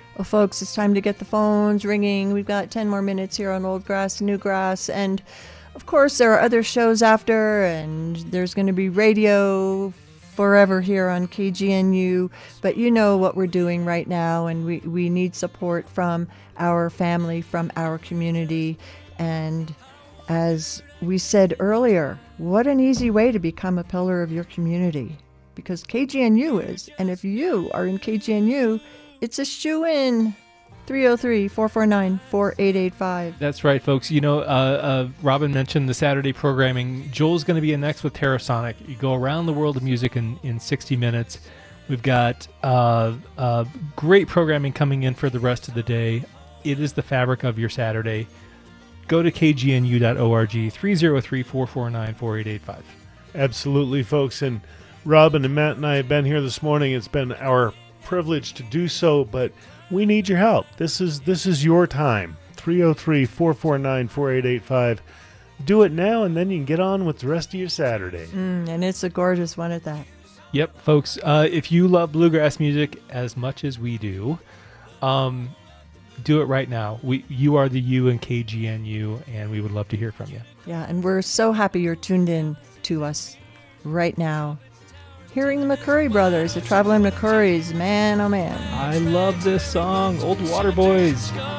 Well, folks, it's time to get the phones ringing. We've got 10 more minutes here on Old Grass, New Grass. And of course, there are other shows after, and there's going to be radio forever here on KGNU. But you know what we're doing right now, and we need support from our family, from our community. And as we said earlier, what an easy way to become a pillar of your community. Because KGNU is. And if you are in KGNU, it's a shoo-in. 303-449-4885. That's right, folks. You know, Robin mentioned the Saturday programming. Joel's going to be in next with Terrasonic. You go around the world of music in 60 minutes. We've got great programming coming in for the rest of the day. It is the fabric of your Saturday. Go to kgnu.org, 303-449-4885. Absolutely, folks. And Robin and Matt and I have been here this morning. It's been our privilege to do so, but we need your help. This is your time. 303-449-4885. Do it now, and then you can get on with the rest of your Saturday. And it's a gorgeous one at that. Yep, folks. If you love bluegrass music as much as we do, do it right now. You are the you in KGNU, and we would love to hear from you. Yeah, and we're so happy you're tuned in to us right now. Hearing the McCurry brothers, the Traveling McCurries, man, oh man. I love this song, Old Water Boys.